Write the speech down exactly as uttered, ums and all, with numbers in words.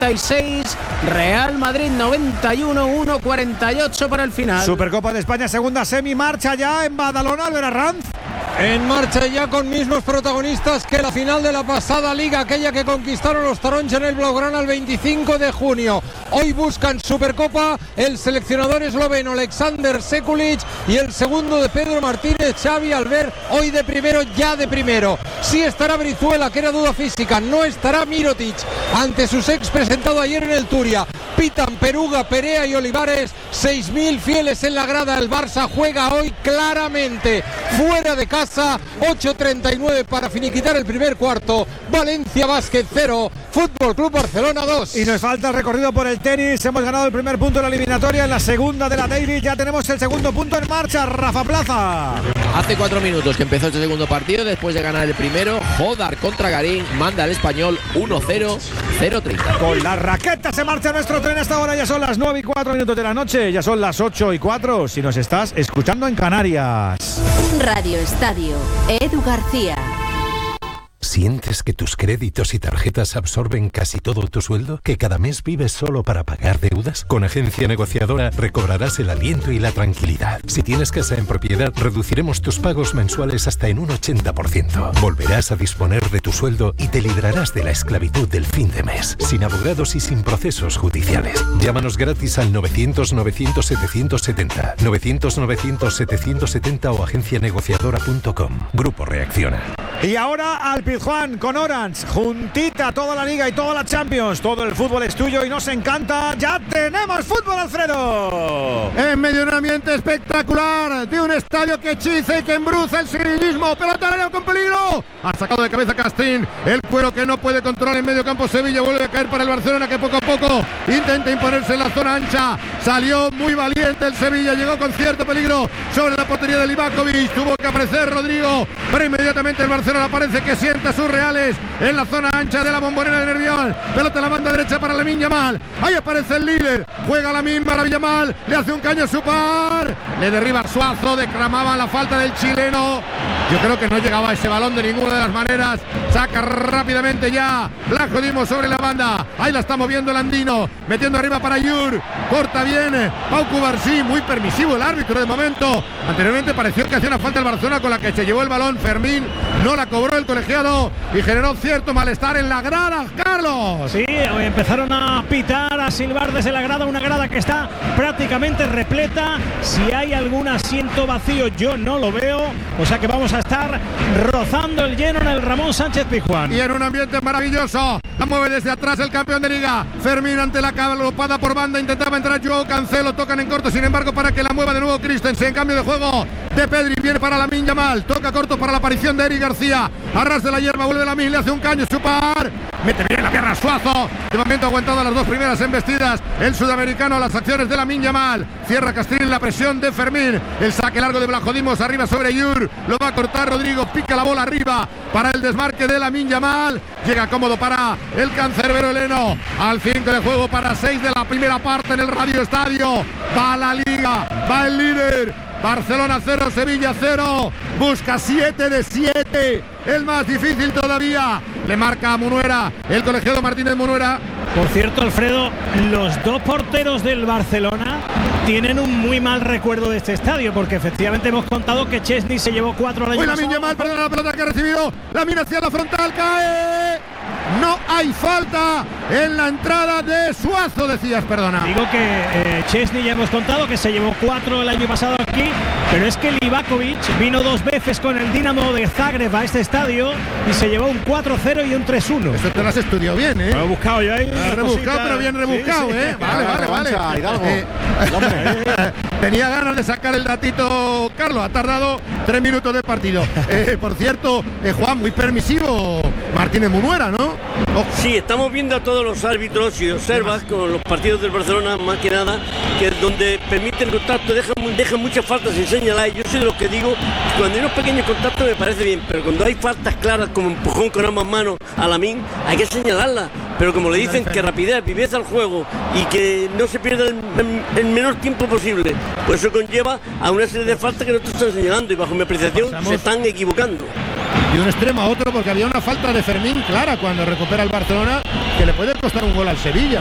noventa y seis, Real Madrid noventa y uno, uno cuarenta y ocho para el final. Supercopa de España, segunda semi, marcha ya en Badalona, Albert Arranz. En marcha ya con mismos protagonistas que la final de la pasada liga, aquella que conquistaron los taronja en el Blaugrana el veinticinco de junio. Hoy buscan Supercopa el seleccionador esloveno Alexander Sekulic y el segundo de Pedro Martínez, Xavi Albert, hoy de primero, ya de primero. Sí estará Brizuela, que era duda física, no estará Mirotic, ante sus ex presentado ayer en el Turia. Pitan, Peruga, Perea y Olivares, seis mil fieles en la grada. El Barça juega hoy claramente fuera de casa, ocho treinta y nueve para finiquitar el primer cuarto. Valencia Basket cero, Fútbol Club Barcelona dos. Y nos falta el recorrido por el tenis. Hemos ganado el primer punto de la eliminatoria, en la segunda de la Davis. Ya tenemos el segundo punto en marcha. Rafa Plaza. Hace cuatro minutos que empezó este segundo partido. Después de ganar el primero, Jodar contra Garín manda al Español uno cero, cero treinta. Con la raqueta se marcha nuestro tren hasta ahora. Ya son las nueve y cuatro minutos de la noche. Ya son las ocho y cuatro si nos estás escuchando en Canarias. Radio Estadio, Edu García. ¿Sientes que tus créditos y tarjetas absorben casi todo tu sueldo? ¿Que cada mes vives solo para pagar deudas? Con Agencia Negociadora recobrarás el aliento y la tranquilidad. Si tienes casa en propiedad, reduciremos tus pagos mensuales hasta en un ochenta por ciento. Volverás a disponer de tu sueldo y te librarás de la esclavitud del fin de mes, sin abogados y sin procesos judiciales. Llámanos gratis al novecientos, novecientos, setecientos setenta, novecientos, novecientos, setecientos setenta o agencia negociadora punto com. Grupo Reacciona. Y ahora al Pizjuán con Orange, juntita toda la Liga y toda la Champions. Todo el fútbol es tuyo y nos encanta. ¡Ya tenemos fútbol, Alfredo! En medio de un ambiente espectacular, de un estadio que hechiza y que embruza el sevillismo. Pelota al área con peligro. Ha sacado de cabeza Castín. El cuero que no puede controlar en medio campo Sevilla. Vuelve a caer para el Barcelona, que poco a poco intenta imponerse en la zona ancha. Salió muy valiente el Sevilla. Llegó con cierto peligro sobre la portería de Livakovic. Tuvo que aparecer Rodrigo, pero inmediatamente el Barcelona parece que sienta sus reales en la zona ancha de la Bombonera de Nervión. Pelota en la banda derecha para Lamine Yamal. Ahí aparece el líder. Juega Lamine para Yamal. Le hace un caño a su par. Le derriba Suazo. Declamaba la falta del chileno. Yo creo que no llegaba ese balón de ninguna de las maneras. Saca rápidamente ya Blanco Dimo sobre la banda. Ahí la está moviendo el andino. Metiendo arriba para Yur. Corta bien Pau Cubarsí. Muy permisivo el árbitro de momento. Anteriormente pareció que hacía una falta el Barcelona con la que se llevó el balón Fermín. No la cobró el colegiado y generó cierto malestar en la grada, Carlos. Sí, empezaron a pitar, a silbar desde la grada, una grada que está prácticamente repleta. Si hay algún asiento vacío, yo no lo veo. O sea que vamos a estar rozando el lleno en el Ramón Sánchez Pizjuán. Y en un ambiente maravilloso, la mueve desde atrás el campeón de Liga. Fermín ante la galopada por banda, intentaba entrar Joao Cancelo, tocan en corto, sin embargo, para que la mueva de nuevo Christensen. En cambio de juego de Pedri, viene para Lamine Yamal, toca corto para la aparición de Eric García. Arras de la hierba, vuelve Lamine, le hace un caño, su par. Mete bien la pierna Suazo. De momento ha aguantado las dos primeras embestidas el sudamericano a las acciones de Lamine Yamal. Cierra Castrín la presión de Fermín. El saque largo de Blajodimos arriba sobre Yur. Lo va a cortar Rodrigo. Pica la bola arriba para el desmarque de Lamine Yamal. Llega cómodo para el cancerbero heleno. Al cinco de juego para seis de la primera parte en el Radio Estadio. Va la Liga. Va el líder. Barcelona cero, Sevilla cero. Busca siete de siete. El más difícil todavía. Le marca a Munuera. El colegiado Martínez Munuera. Por cierto, Alfredo, los dos porteros del Barcelona tienen un muy mal recuerdo de este estadio, porque efectivamente hemos contado que Chesney se llevó cuatro al año pasado. Lamine Yamal, perdona la pelota que ha recibido. Lamine hacia la frontal, cae. No hay falta en la entrada de Suazo, decías, perdona. Digo que eh, Chesney ya hemos contado que se llevó cuatro el año pasado aquí, pero es que Livakovic vino dos veces con el Dinamo de Zagreb a este estadio y se llevó un cuatro cero y un tres uno. Esto te lo has estudiado bien, ¿eh? Lo he buscado yo ahí. Lo he rebuscado, pero bien rebuscado, sí, sí. ¿eh? Vale, vale, vale. vale. Eh, tenía ganas de sacar el datito, Carlos. Ha tardado tres minutos de partido. Eh, por cierto, eh, Juan, muy permisivo Martínez Munuera, ¿no? Oh. Sí, estamos viendo a todos los árbitros y observas con los partidos del Barcelona, más que nada, que donde permiten contacto, dejan, dejan muchas faltas sin señalar. Yo soy de los que digo, cuando hay unos pequeños contactos me parece bien, pero cuando hay faltas claras como empujón con ambas manos a Lamine, hay que señalarlas. Pero como le dicen que rapidez, viveza al juego y que no se pierda el, el, el menor tiempo posible, pues eso conlleva a una serie de faltas que no te están señalando y bajo mi apreciación Pasamos. se están equivocando. De un extremo a otro, porque había una falta de Fermín clara cuando recupera el Barcelona, que le puede costar un gol al Sevilla.